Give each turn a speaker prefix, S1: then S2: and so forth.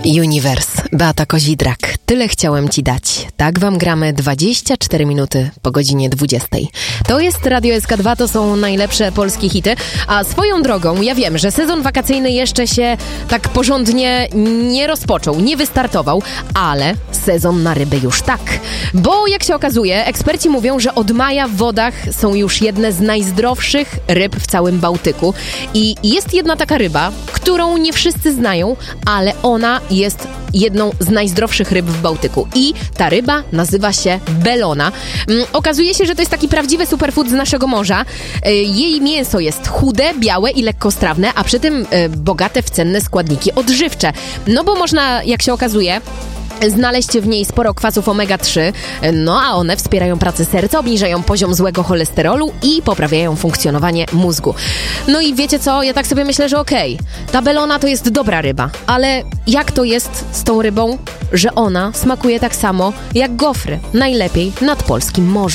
S1: Universe, Beata Kozidrak. Tyle chciałem ci dać. Tak wam gramy 24 minuty po godzinie 20. To jest Radio SK2, to są najlepsze polskie hity. A swoją drogą, ja wiem, że sezon wakacyjny jeszcze się tak porządnie nie rozpoczął, nie wystartował, ale sezon na ryby już tak. Bo jak się okazuje, eksperci mówią, że od maja w wodach są już jedne z najzdrowszych ryb w całym Bałtyku. I jest jedna taka ryba, którą nie wszyscy znają, ale ona jest jedną z najzdrowszych ryb w Bałtyku. I ta ryba nazywa się belona. Okazuje się, że to jest taki prawdziwy superfood z naszego morza. Jej mięso jest chude, białe i lekkostrawne, a przy tym bogate w cenne składniki odżywcze. No bo można, jak się okazuje, znaleźć w niej sporo kwasów omega-3, no a one wspierają pracę serca, obniżają poziom złego cholesterolu i poprawiają funkcjonowanie mózgu. No i wiecie co? Ja tak sobie myślę, że okej, ta belona to jest dobra ryba, ale jak to jest z tą rybą, że ona smakuje tak samo jak gofry, najlepiej nad polskim morzem?